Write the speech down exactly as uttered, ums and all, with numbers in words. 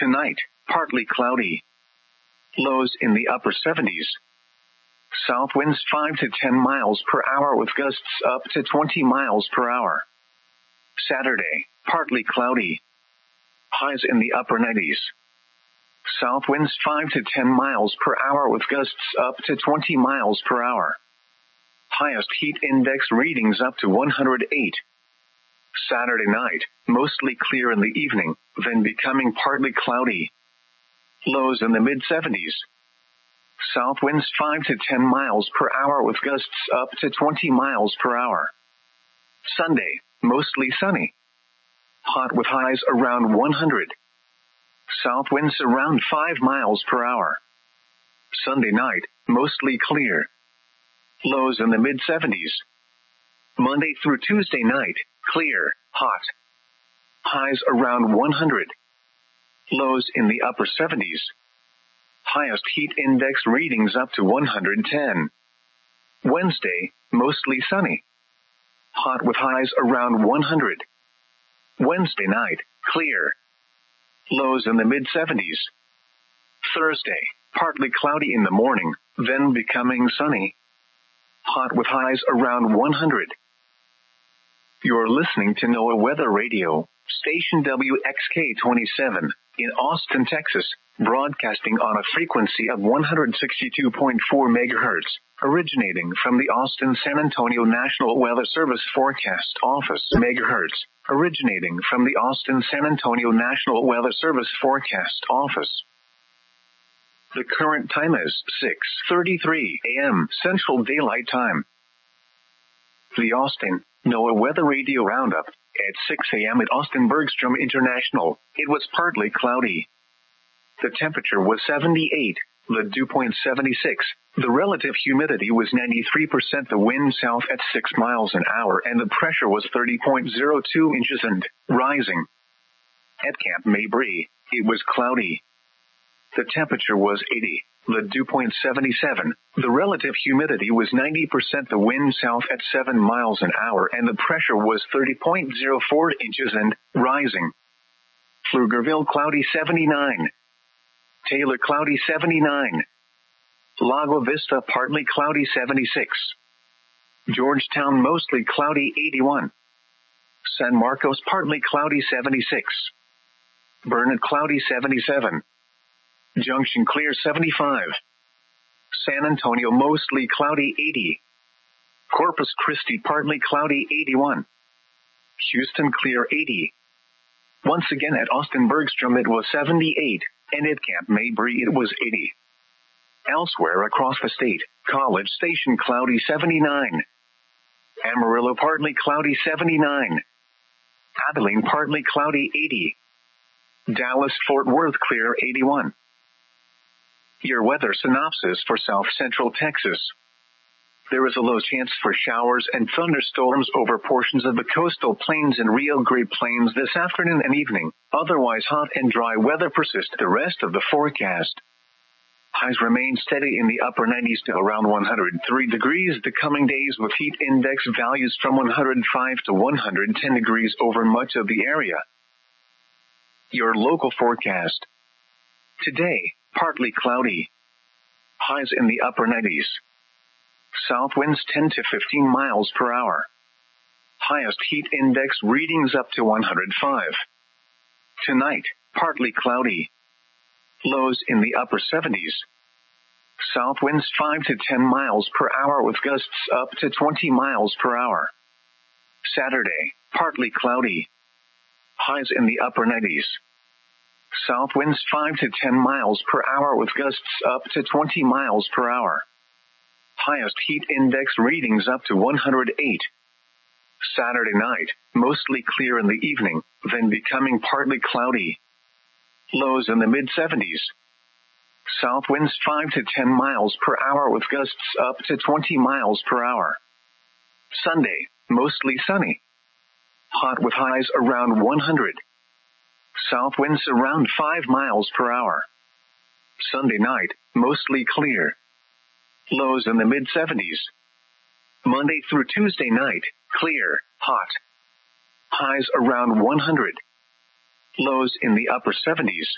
Tonight, partly cloudy. Lows in the upper seventies. South winds five to ten miles per hour with gusts up to twenty miles per hour. Saturday, partly cloudy. Highs in the upper nineties. South winds five to ten miles per hour with gusts up to twenty miles per hour. Highest heat index readings up to one hundred eight. Saturday night, mostly clear in the evening, then becoming partly cloudy. Lows in the mid seventies. South winds five to ten miles per hour with gusts up to twenty miles per hour. Sunday, mostly sunny. Hot with highs around one hundred. South winds around five miles per hour. Sunday night, mostly clear. Lows in the mid seventies. Monday through Tuesday night, clear, hot. Highs around one hundred. Lows in the upper seventies. Highest heat index readings up to one hundred ten. Wednesday, mostly sunny. Hot with highs around one hundred. Wednesday night, clear. Lows in the mid seventies. Thursday, partly cloudy in the morning, then becoming sunny. Hot with highs around one hundred. You're listening to NOAA Weather Radio, station W X K twenty-seven, in Austin, Texas, broadcasting on a frequency of one hundred sixty-two point four megahertz, originating from the Austin San Antonio National Weather Service Forecast Office. Megahertz, originating from the Austin San Antonio National Weather Service Forecast Office. The current time is six thirty-three a.m. Central Daylight Time. The Austin NOAA Weather Radio Roundup. At six a.m. at Austin Bergstrom International, it was partly cloudy. The temperature was seventy-eight, the dew point seventy-six, the relative humidity was ninety-three percent, the wind south at six miles an hour, and the pressure was thirty point zero two inches and rising. At Camp Mabry, it was cloudy. The temperature was eighty, the dew point seventy-seven, the relative humidity was ninety percent, the wind south at seven miles an hour, and the pressure was thirty point zero four inches and rising. Pflugerville cloudy seventy-nine. Taylor cloudy seventy-nine. Lago Vista partly cloudy seventy-six. Georgetown mostly cloudy eighty-one. San Marcos partly cloudy seventy-six. Burnet cloudy seventy-seven. Junction clear seventy-five. San Antonio mostly cloudy eighty. Corpus Christi partly cloudy eighty-one. Houston clear eighty. Once again at Austin Bergstrom it was seventy-eight, and at Camp Mabry it was eighty. Elsewhere across the state, College Station cloudy seventy-nine. Amarillo partly cloudy seventy-nine. Abilene partly cloudy eighty. Dallas Fort Worth clear eighty-one. Your weather synopsis for South Central Texas. There is a low chance for showers and thunderstorms over portions of the coastal plains and Rio Grande Plains this afternoon and evening. Otherwise hot and dry weather persists the rest of the forecast. Highs remain steady in the upper nineties to around one hundred three degrees the coming days, with heat index values from one hundred five to one hundred ten degrees over much of the area. Your local forecast. Today, partly cloudy. Highs in the upper nineties. South winds ten to fifteen miles per hour. Highest heat index readings up to one hundred five. Tonight, partly cloudy. Lows in the upper seventies. South winds five to ten miles per hour with gusts up to twenty miles per hour. Saturday, partly cloudy. Highs in the upper nineties. South winds five to ten miles per hour with gusts up to twenty miles per hour. Highest heat index readings up to one hundred eight. Saturday night, mostly clear in the evening, then becoming partly cloudy. Lows in the mid seventies. South winds five to ten miles per hour with gusts up to twenty miles per hour. Sunday, mostly sunny. Hot with highs around one hundred. South winds around five miles per hour. Sunday night, mostly clear. Lows in the mid seventies. Monday through Tuesday night, clear, hot. Highs around one hundred. Lows in the upper seventies.